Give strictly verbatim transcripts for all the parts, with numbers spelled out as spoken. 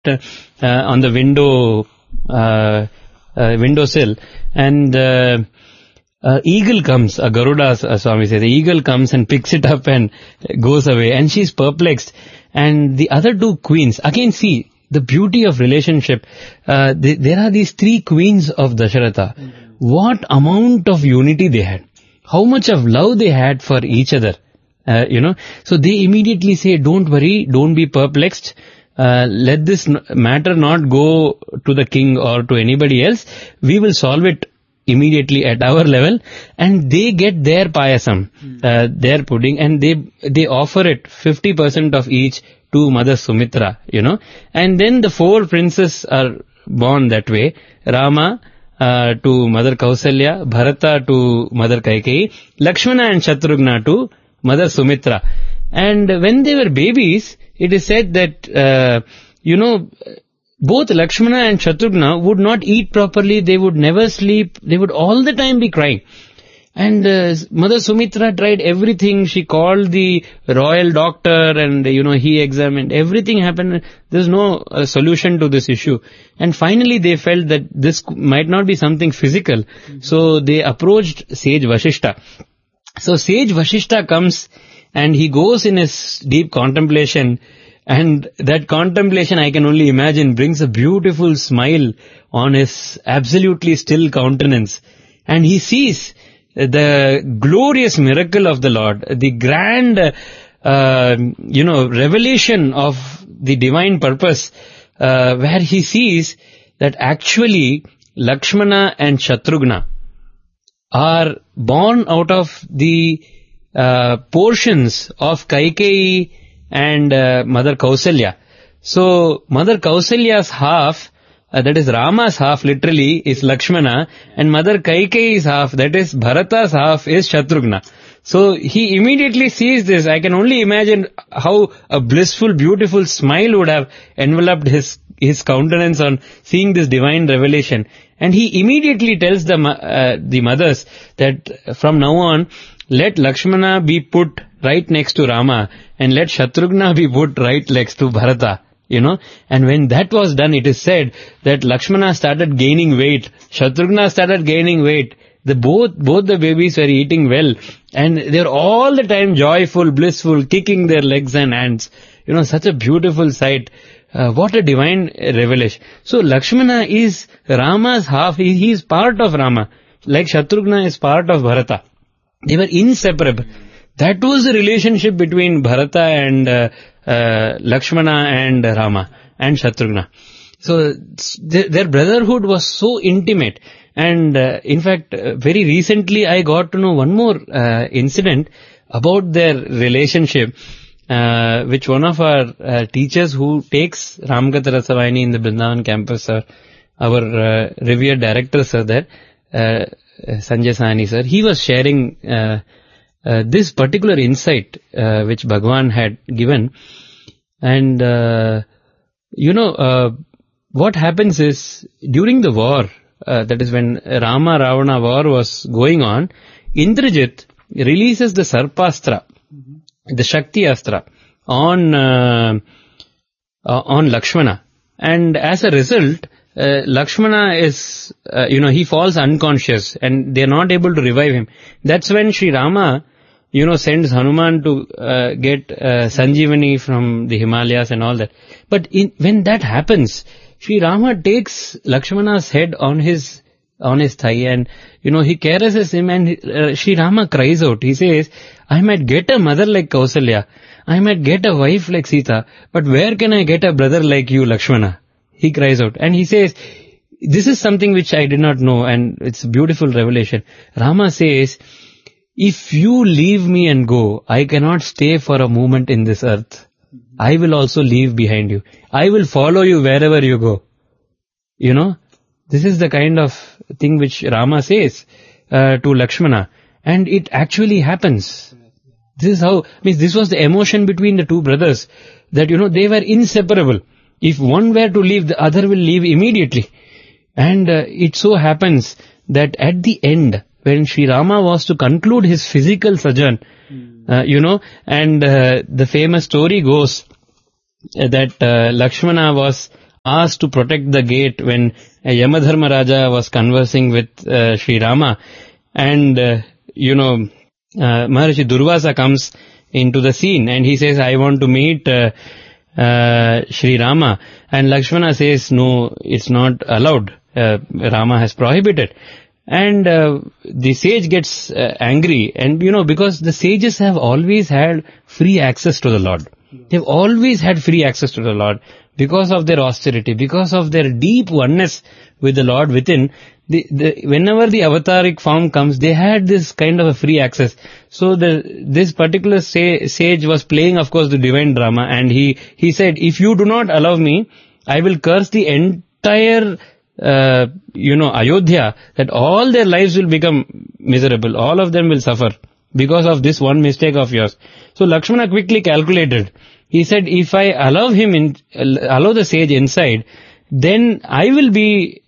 uh, on the window, uh, uh, windowsill, and uh, uh, eagle comes, a Garuda uh, Swami says, the eagle comes and picks it up and goes away, and she's perplexed. And the other two queens, again see, the beauty of relationship, uh, th- there are these three queens of Dasharatha. Mm-hmm. What amount of unity they had. How much of love they had for each other. Uh, you know, so they immediately say, don't worry, don't be perplexed. Uh, let this n- matter not go to the king or to anybody else. We will solve it immediately at our level, and they get their payasam, mm. uh, their pudding, and they they offer it fifty percent of each to Mother Sumitra, you know, and then the four princes are born that way. Rama uh, to Mother Kausalya, Bharata to Mother Kaikeyi, Lakshmana and Shatrughna to Mother Sumitra. And when they were babies, it is said that, uh, you know, both Lakshmana and Shatrughna would not eat properly, they would never sleep, they would all the time be crying. And uh, Mother Sumitra tried everything, she called the royal doctor and, you know, he examined, everything happened, there's no uh, solution to this issue. And finally they felt that this might not be something physical, mm-hmm. so they approached sage Vashishta. So sage Vashishta comes and he goes in his deep contemplation, and that contemplation, I can only imagine, brings a beautiful smile on his absolutely still countenance. And he sees the glorious miracle of the Lord, the grand, uh, you know, revelation of the divine purpose, uh, where he sees that actually Lakshmana and Shatrughna are born out of the uh, portions of Kaikeyi and uh, Mother Kausalya. So Mother Kausalya's half, uh, that is Rama's half literally, is Lakshmana, and Mother Kaikeyi's half, that is Bharata's half, is Shatrughna. So he immediately sees this. I can only imagine how a blissful, beautiful smile would have enveloped his his countenance on seeing this divine revelation. And he immediately tells the uh, the mothers that from now on, let Lakshmana be put right next to Rama, and let Shatrughna be put right next to Bharata, you know. And when that was done, it is said that Lakshmana started gaining weight, Shatrughna started gaining weight, the both, both the babies were eating well, and they're all the time joyful, blissful, kicking their legs and hands, you know, such a beautiful sight. Uh, what a divine revelation. So Lakshmana is Rama's half, he, he is part of Rama, like Shatrughna is part of Bharata. They were inseparable. That was the relationship between Bharata and uh, uh, Lakshmana and Rama and Shatrughna. So th- their brotherhood was so intimate. And uh, in fact, uh, very recently I got to know one more uh, incident about their relationship, uh, which one of our uh, teachers who takes Ramakatha Rasavayini in the Vrindavan campus, uh, our uh, revered director sir there, uh, Sanjay Sahni sir, he was sharing uh, uh, this particular insight uh, which Bhagwan had given. And, uh, you know, uh, what happens is, during the war, uh, that is when Rama-Ravana war was going on, Indrajit releases the Sarpastra, mm-hmm. the Shakti Astra, on, uh, uh, on Lakshmana. And as a result, uh, Lakshmana is, uh, you know, he falls unconscious and they are not able to revive him. That's when Sri Rama, you know, sends Hanuman to uh, get uh, Sanjeevani from the Himalayas and all that. But in, when that happens, Sri Rama takes Lakshmana's head on his on his thigh and, you know, he caresses him, and uh, Sri Rama cries out. He says, I might get a mother like Kausalya, I might get a wife like Sita, but where can I get a brother like you, Lakshmana? He cries out. And he says, this is something which I did not know, and it's a beautiful revelation. Rama says, if you leave me and go, I cannot stay for a moment in this earth. I will also leave behind you. I will follow you wherever you go. You know, this is the kind of thing which Rama says uh, to Lakshmana. And it actually happens. This is how, means this was the emotion between the two brothers, that, you know, they were inseparable. If one were to leave, the other will leave immediately. And uh, it so happens that at the end, when Sri Rama was to conclude his physical sojourn, mm. uh, you know, and uh, the famous story goes uh, that uh, Lakshmana was asked to protect the gate when uh, Yamadharmaraja was conversing with uh, Sri Rama, and uh, you know, uh, Maharishi Durvasa comes into the scene and he says, I want to meet uh, uh, Sri Rama, and Lakshmana says, no, it's not allowed. Uh, Rama has prohibited. And uh, the sage gets uh, angry, and you know, because the sages have always had free access to the Lord. They've always had free access to the Lord because of their austerity, because of their deep oneness with the Lord within. The, the, whenever the avataric form comes, they had this kind of a free access. So the, this particular sa- sage was playing, of course, the divine drama, and he, he said, if you do not allow me, I will curse the entire Uh, you know, Ayodhya, that all their lives will become miserable. All of them will suffer because of this one mistake of yours. So Lakshmana quickly calculated. He said, if I allow him in, allow the sage inside, then I will be,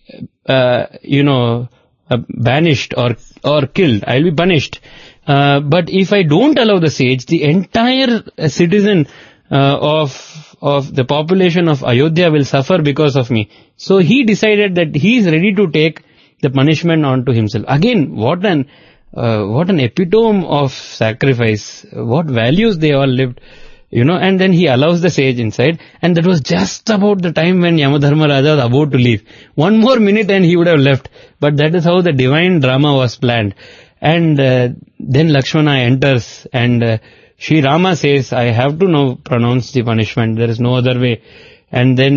uh, you know, uh, banished or, or killed. I will be punished. Uh, but if I don't allow the sage, the entire uh, citizen uh, of of the population of Ayodhya will suffer because of me. So he decided that he is ready to take the punishment onto himself. Again, what an uh, what an epitome of sacrifice, what values they all lived, you know. And then he allows the sage inside, and that was just about the time when Yamadharmaraja was about to leave. One more minute and he would have left. But that is how the divine drama was planned. And uh, then Lakshmana enters, and uh, Sri Rama says, I have to now pronounce the punishment. There is no other way. And then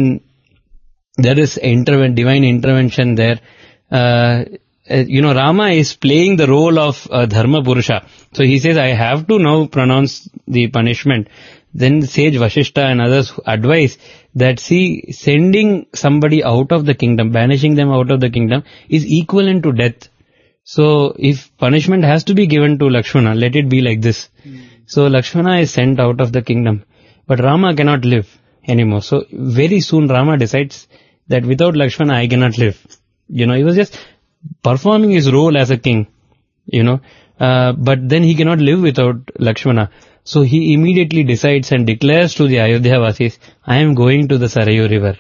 there is interven- divine intervention there. Uh, you know, Rama is playing the role of uh, Dharma Purusha. So he says, I have to now pronounce the punishment. Then sage Vashishta and others advise that, see, sending somebody out of the kingdom, banishing them out of the kingdom, is equivalent to death. So if punishment has to be given to Lakshmana, let it be like this. Mm. So Lakshmana is sent out of the kingdom, but Rama cannot live anymore. So very soon Rama decides that without Lakshmana I cannot live. You know, he was just performing his role as a king, you know, uh, but then he cannot live without Lakshmana. So he immediately decides and declares to the Ayodhya Vasis, I am going to the Sarayu river.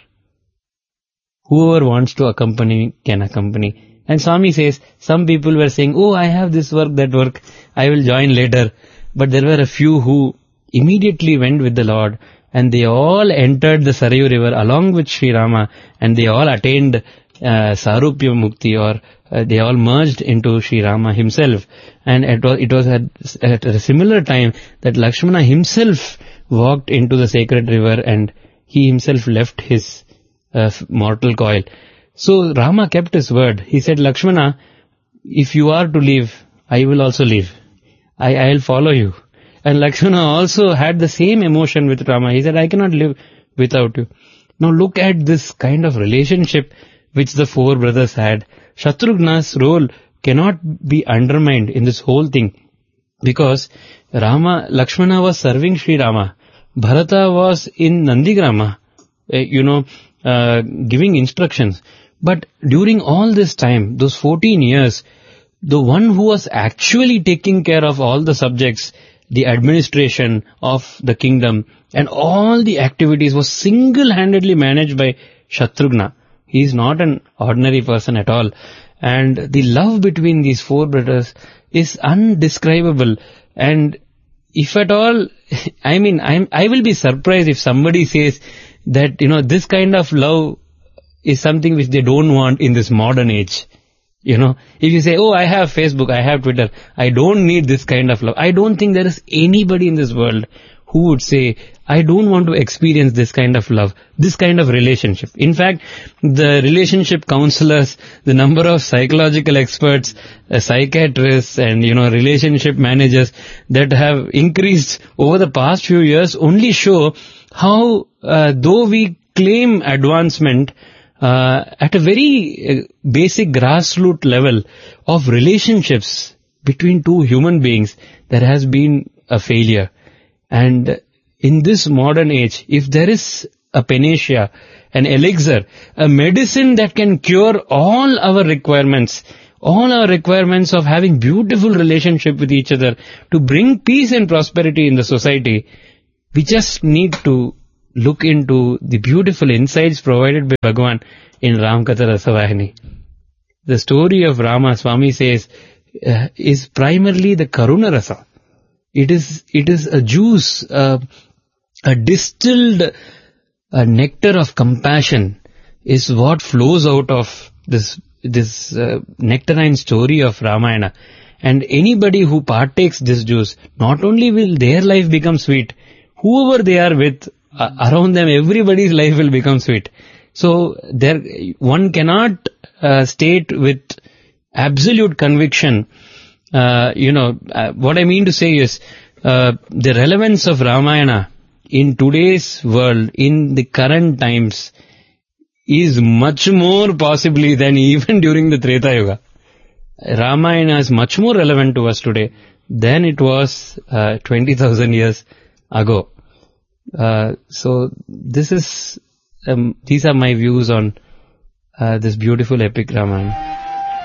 Whoever wants to accompany can accompany. And Swami says, some people were saying, oh, I have this work, that work, I will join later. But there were a few who immediately went with the Lord, and they all entered the Sarayu river along with Sri Rama, and they all attained uh, Sarupya Mukti, or uh, they all merged into Sri Rama himself. And it was, it was at, at a similar time that Lakshmana himself walked into the sacred river, and he himself left his uh, mortal coil. So Rama kept his word. He said, Lakshmana, if you are to leave, I will also leave. I, I'll follow you. And Lakshmana also had the same emotion with Rama. He said, I cannot live without you. Now look at this kind of relationship which the four brothers had. Shatrughna's role cannot be undermined in this whole thing, because Rama, Lakshmana was serving Sri Rama. Bharata was in Nandigrama, uh, you know, uh, giving instructions. But during all this time, those fourteen years, the one who was actually taking care of all the subjects, the administration of the kingdom, and all the activities was single-handedly managed by Shatrughna. He is not an ordinary person at all. And the love between these four brothers is undescribable. And if at all, I mean, I'm, I will be surprised if somebody says that, you know, this kind of love is something which they don't want in this modern age. You know, if you say, oh, I have Facebook, I have Twitter, I don't need this kind of love. I don't think there is anybody in this world who would say, I don't want to experience this kind of love, this kind of relationship. In fact, the relationship counselors, the number of psychological experts, uh, psychiatrists, and, you know, relationship managers that have increased over the past few years only show how, uh, though we claim advancement, Uh, at a very uh, basic grassroots level of relationships between two human beings, there has been a failure. And in this modern age, if there is a panacea, an elixir, a medicine that can cure all our requirements, all our requirements of having beautiful relationship with each other, to bring peace and prosperity in the society, we just need to look into the beautiful insights provided by Bhagavan in Ramakatha Rasavahini. The story of Rama, Swami says, uh, is primarily the Karuna Rasa. It is, it is a juice, uh, a distilled uh, nectar of compassion is what flows out of this, this uh, nectarine story of Ramayana. And anybody who partakes this juice, not only will their life become sweet, whoever they are with, uh, around them, everybody's life will become sweet. So there, one cannot uh, state with absolute conviction. Uh, you know, uh, what I mean to say is, uh, the relevance of Ramayana in today's world, in the current times, is much more possibly than even during the Treta Yuga. Ramayana is much more relevant to us today than it was uh, twenty thousand years ago. Uh, so this is, um, these are my views on uh, this beautiful epic Ramayana.